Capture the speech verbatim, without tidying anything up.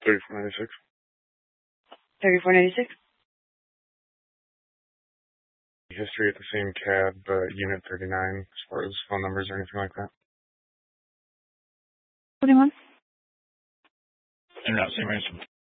thirty-four ninety-six. thirty-four ninety-six. History at the same cab, but unit thirty-nine, as far as phone numbers or anything like that. forty-one. They're not same ransom.